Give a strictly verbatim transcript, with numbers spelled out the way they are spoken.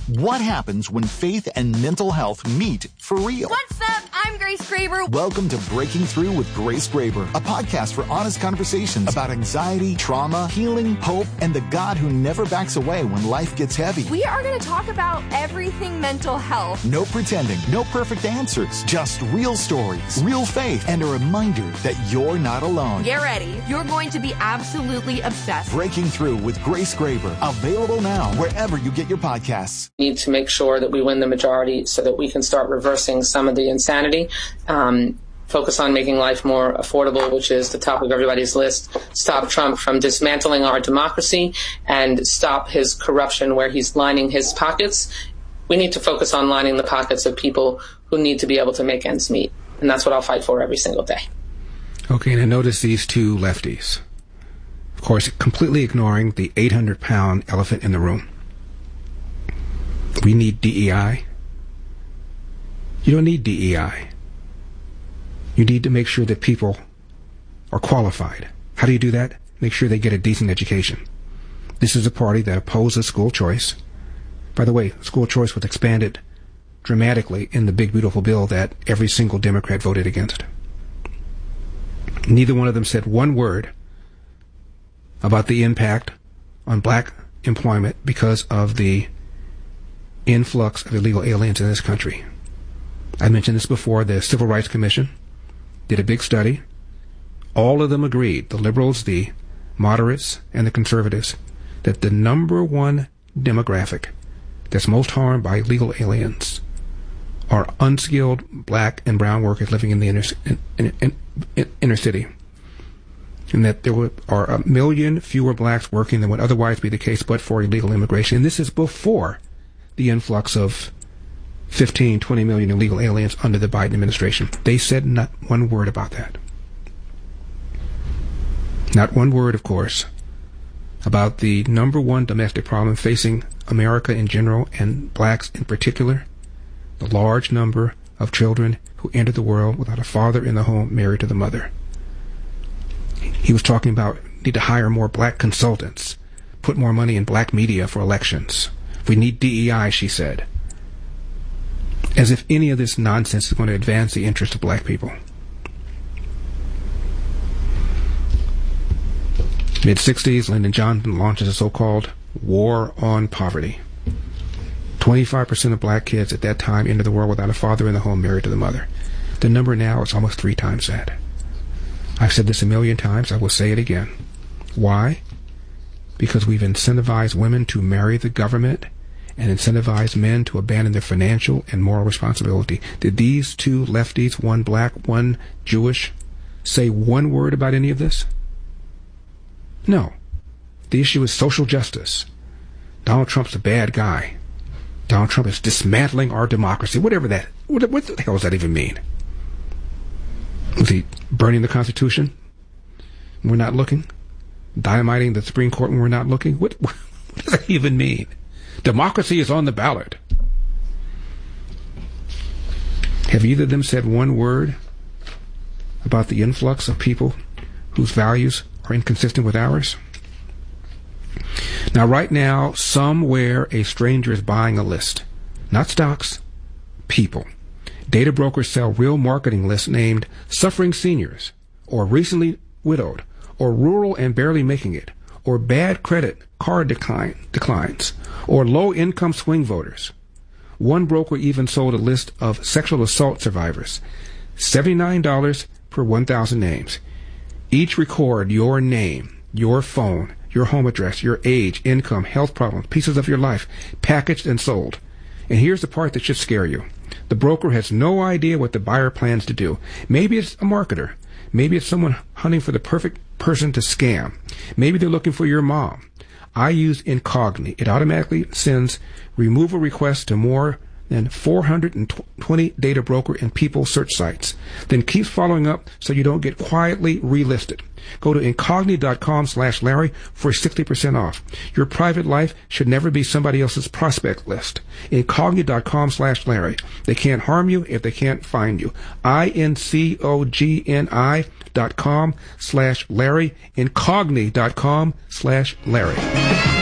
What happens when faith and mental health meet for real? What's up? I'm Grace Graber. Welcome to Breaking Through with Grace Graber, a podcast for honest conversations about anxiety, trauma, healing, hope, and the God who never backs away when life gets heavy. We are going to talk about everything mental health. No pretending, no perfect answers, just real stories, real faith, and a reminder that you're not alone. Get ready. You're going to be absolutely obsessed. Breaking Through with Grace Graber, available now wherever you get your podcasts. We need to make sure that we win the majority so that we can start reversing some of the insanity. Um, focus on making life more affordable, which is the top of everybody's list. Stop Trump from dismantling our democracy and stop his corruption where he's lining his pockets. We need to focus on lining the pockets of people who need to be able to make ends meet. And that's what I'll fight for every single day. Okay, and I notice these two lefties, of course, completely ignoring the eight hundred pound elephant in the room. We need D E I. You don't need D E I. You need to make sure that people are qualified. How do you do that? Make sure they get a decent education. This is a party that opposes school choice. By the way, school choice was expanded dramatically in the big, beautiful bill that every single Democrat voted against. Neither one of them said one word about the impact on black employment because of the influx of illegal aliens in this country. I mentioned this before. The Civil Rights Commission did a big study. All of them agreed, the liberals, the moderates, and the conservatives, that the number one demographic that's most harmed by illegal aliens are unskilled black and brown workers living in the inner, in, in, in, in, inner city. And that there were, are a million fewer blacks working than would otherwise be the case but for illegal immigration. And this is before the influx of fifteen, twenty million illegal aliens under the Biden administration. They said not one word about that. Not one word, of course, about the number one domestic problem facing America in general and blacks in particular, the large number of children who enter the world without a father in the home married to the mother. He was talking about need to hire more black consultants, put more money in black media for elections. We need D E I, she said. As if any of this nonsense is going to advance the interests of black people. mid-sixties, Lyndon Johnson launches a so-called war on poverty. twenty-five percent of black kids at that time entered the world without a father in the home married to the mother. The number now is almost three times that. I've said this a million times. I will say it again. Why? Because we've incentivized women to marry the government and incentivize men to abandon their financial and moral responsibility. Did these two lefties, one black, one Jewish, say one word about any of this? No. The issue is social justice. Donald Trump's a bad guy. Donald Trump is dismantling our democracy. Whatever that, what, what the hell does that even mean? Was he burning the Constitution? We're not looking? Dynamiting the Supreme Court when we're not looking? What, what does that even mean? Democracy is on the ballot. Have either of them said one word about the influx of people whose values are inconsistent with ours? Now, right now, somewhere a stranger is buying a list. Not stocks, people. Data brokers sell real marketing lists named Suffering Seniors, or Recently Widowed, or Rural and Barely Making It, or Bad Credit Card decline, Declines, or Low-Income Swing Voters. One broker even sold a list of sexual assault survivors. seventy-nine dollars per one thousand names. Each record your name, your phone, your home address, your age, income, health problems, pieces of your life, packaged and sold. And here's the part that should scare you. The broker has no idea what the buyer plans to do. Maybe it's a marketer. Maybe it's someone hunting for the perfect person to scam. Maybe they're looking for your mom. I use Incogni. It automatically sends removal requests to more than four hundred twenty data broker and people search sites. Then keeps following up so you don't get quietly relisted. Go to incogni.com slash Larry for sixty percent off. Your private life should never be somebody else's prospect list. Incogni.com slash Larry. They can't harm you if they can't find you. I-N-C-O-G-N-I dot com slash Larry. Incogni.com slash Larry.